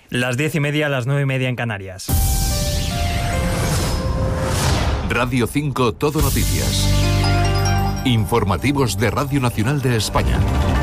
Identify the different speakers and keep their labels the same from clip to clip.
Speaker 1: Las 10:30, las 9:30 en Canarias.
Speaker 2: Radio 5 Todo Noticias. Informativos de Radio Nacional de España.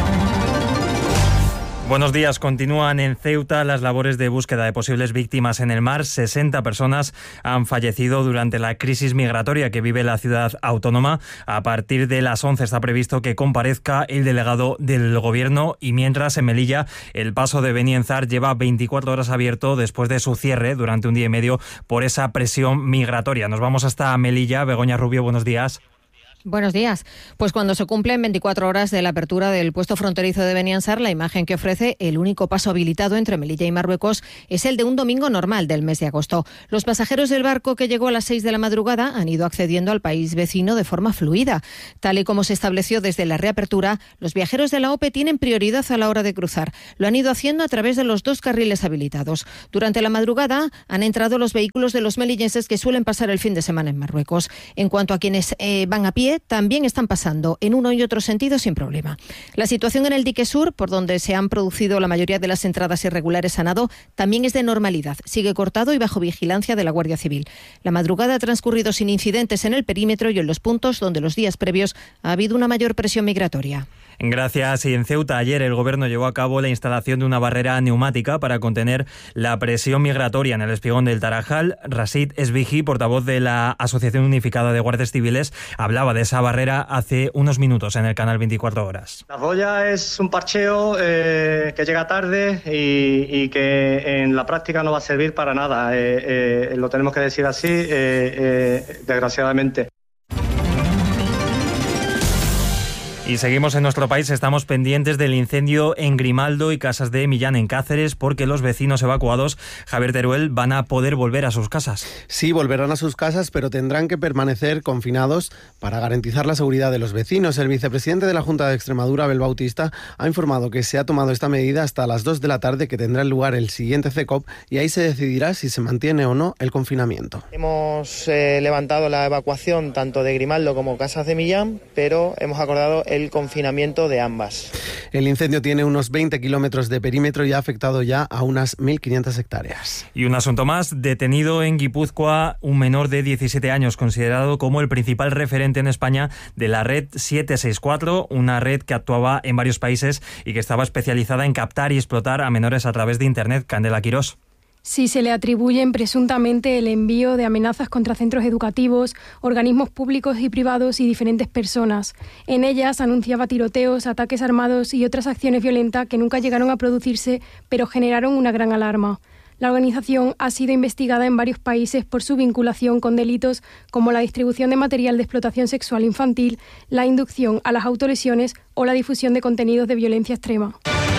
Speaker 1: Buenos días. Continúan en Ceuta las labores de búsqueda de posibles víctimas en el mar. 60 personas han fallecido durante la crisis migratoria que vive la ciudad autónoma. A partir de las 11 está previsto que comparezca el delegado del Gobierno, y mientras en Melilla el paso de Benienzar lleva 24 horas abierto después de su cierre durante un día y medio por esa presión migratoria. Nos vamos hasta Melilla. Begoña Rubio, buenos días.
Speaker 3: Buenos días. Pues cuando se cumplen 24 horas de la apertura del puesto fronterizo de Beniansar, la imagen que ofrece el único paso habilitado entre Melilla y Marruecos es el de un domingo normal del mes de agosto. Los pasajeros del barco que llegó a las 6 de la madrugada han ido accediendo al país vecino de forma fluida. Tal y como se estableció desde la reapertura, los viajeros de la OPE tienen prioridad a la hora de cruzar. Lo han ido haciendo a través de los 2 carriles habilitados. Durante la madrugada han entrado los vehículos de los melillenses que suelen pasar el fin de semana en Marruecos. En cuanto a quienes van a pie, también están pasando en uno y otro sentido sin problema. La situación en el dique sur, por donde se han producido la mayoría de las entradas irregulares a nado, también es de normalidad. Sigue cortado y bajo vigilancia de la Guardia Civil. La madrugada ha transcurrido sin incidentes en el perímetro y en los puntos donde los días previos ha habido una mayor presión migratoria.
Speaker 1: Gracias. Y en Ceuta ayer el Gobierno llevó a cabo la instalación de una barrera neumática para contener la presión migratoria en el espigón del Tarajal. Rashid Esbiji, portavoz de la Asociación Unificada de Guardias Civiles, hablaba de esa barrera hace unos minutos en el canal 24 Horas.
Speaker 4: La boya es un parcheo que llega tarde y que en la práctica no va a servir para nada. Lo tenemos que decir así, desgraciadamente.
Speaker 1: Y seguimos en nuestro país. Estamos pendientes del incendio en Grimaldo y Casas de Millán en Cáceres, porque los vecinos evacuados, Javier Teruel, van a poder volver a sus casas.
Speaker 5: Sí, volverán a sus casas, pero tendrán que permanecer confinados para garantizar la seguridad de los vecinos. El vicepresidente de la Junta de Extremadura, Abel Bautista, ha informado que se ha tomado esta medida hasta las 2 de la tarde, que tendrá lugar el siguiente CECOP, y ahí se decidirá si se mantiene o no el confinamiento.
Speaker 6: Hemos levantado la evacuación tanto de Grimaldo como Casas de Millán, pero hemos acordado el confinamiento de ambas.
Speaker 5: El incendio tiene unos 20 kilómetros de perímetro y ha afectado ya a unas 1.500 hectáreas.
Speaker 1: Y un asunto más: detenido en Guipúzcoa un menor de 17 años, considerado como el principal referente en España de la red 764, una red que actuaba en varios países y que estaba especializada en captar y explotar a menores a través de Internet. Candela Quirós.
Speaker 7: Sí, se le atribuyen presuntamente el envío de amenazas contra centros educativos, organismos públicos y privados y diferentes personas. En ellas anunciaba tiroteos, ataques armados y otras acciones violentas que nunca llegaron a producirse, pero generaron una gran alarma. La organización ha sido investigada en varios países por su vinculación con delitos como la distribución de material de explotación sexual infantil, la inducción a las autolesiones o la difusión de contenidos de violencia extrema.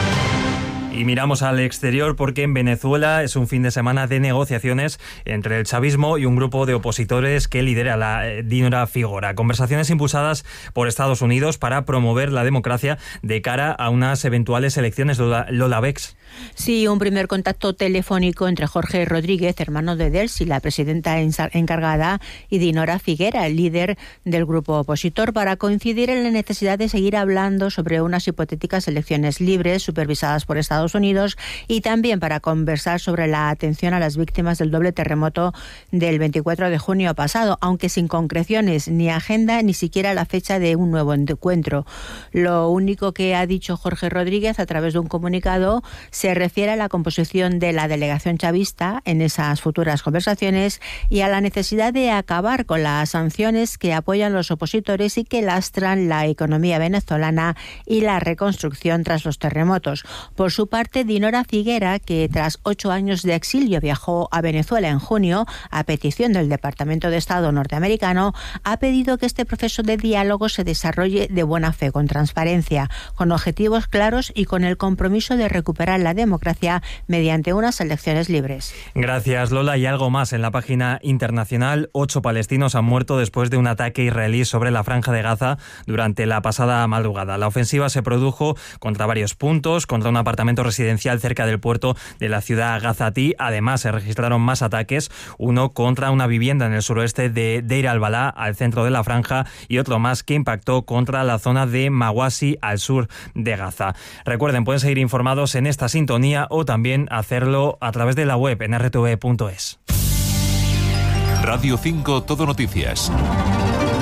Speaker 1: Y miramos al exterior, porque en Venezuela es un fin de semana de negociaciones entre el chavismo y un grupo de opositores que lidera la Dinora Figuera. Conversaciones impulsadas por Estados Unidos para promover la democracia de cara a unas eventuales elecciones. Lola Bex.
Speaker 8: Sí, un primer contacto telefónico entre Jorge Rodríguez, hermano de Delcy, la presidenta encargada, y Dinora Figuera, el líder del grupo opositor, para coincidir en la necesidad de seguir hablando sobre unas hipotéticas elecciones libres supervisadas por Estados Unidos, y también para conversar sobre la atención a las víctimas del doble terremoto del 24 de junio pasado, aunque sin concreciones, ni agenda, ni siquiera la fecha de un nuevo encuentro. Lo único que ha dicho Jorge Rodríguez a través de un comunicado se refiere a la composición de la delegación chavista en esas futuras conversaciones y a la necesidad de acabar con las sanciones que apoyan los opositores y que lastran la economía venezolana y la reconstrucción tras los terremotos. Por su parte, Dinora Figuera, que tras 8 años de exilio viajó a Venezuela en junio a petición del Departamento de Estado norteamericano, ha pedido que este proceso de diálogo se desarrolle de buena fe, con transparencia, con objetivos claros y con el compromiso de recuperar la democracia mediante unas elecciones libres.
Speaker 1: Gracias, Lola. Y algo más en la página internacional. 8 palestinos han muerto después de un ataque israelí sobre la Franja de Gaza durante la pasada madrugada. La ofensiva se produjo contra varios puntos, contra un apartamento residencial cerca del puerto de la ciudad Gazatí. Además, se registraron más ataques, uno contra una vivienda en el suroeste de Deir al-Balá, al centro de la franja, y otro más que impactó contra la zona de Mawasi, al sur de Gaza. Recuerden, pueden seguir informados en esta sintonía o también hacerlo a través de la web en rtv.es.
Speaker 2: Radio 5 Todo Noticias.